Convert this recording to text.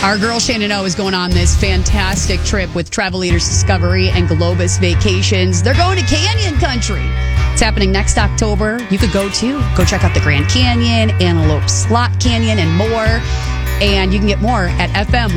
Our girl Shannon O is going on this fantastic trip with Travel Leaders Discovery and Globus Vacations. They're going to Canyon Country. It's happening next October. You could go too. Go check out the Grand Canyon, Antelope Slot Canyon, and more. And you can get more at FM